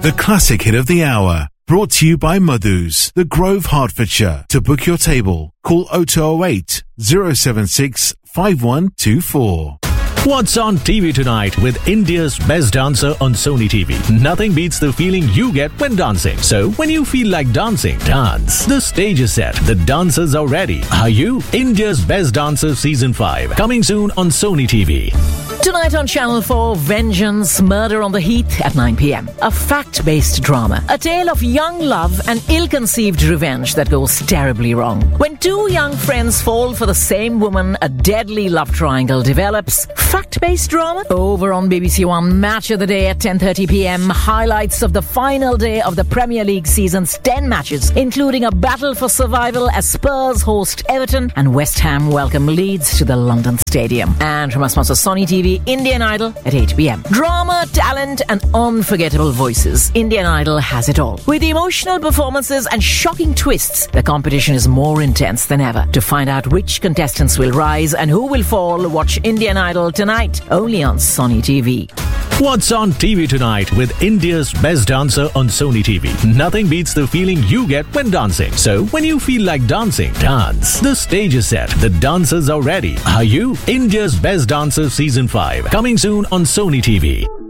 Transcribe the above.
The classic hit of the hour. Brought to you by Madhu's, The Grove, Hertfordshire. To book your table, call 0208 076 5124. What's on TV tonight with India's best dancer on Sony TV? Nothing beats the feeling you get when dancing. So when you feel like dancing, dance. The stage is set. The dancers are ready. Are you? India's Best Dancer Season 5. Coming soon on Sony TV. Tonight on Channel 4, Vengeance, Murder on the Heath at 9 p.m. A fact-based drama. A tale of young love and ill-conceived revenge that goes terribly wrong. When two young friends fall for the same woman, a deadly love triangle develops. Fact-based drama? Over on BBC One, Match of the Day at 10:30 p.m. Highlights of the final day of the Premier League season's 10 matches, including a battle for survival as Spurs host Everton and West Ham welcome Leeds to the London Stadium. And from our sponsor Sony TV, Indian Idol at 8 p.m. Drama, talent and unforgettable voices. Indian Idol has it all. With emotional performances and shocking twists, the competition is more intense than ever. To find out which contestants will rise and who will fall, watch Indian Idol tonight, only on Sony TV. What's on TV tonight with India's best dancer on Sony TV? Nothing beats the feeling you get when dancing. So when you feel like dancing, dance. The stage is set. The dancers are ready. Are you? India's Best Dancer Season 5. Coming soon on Sony TV.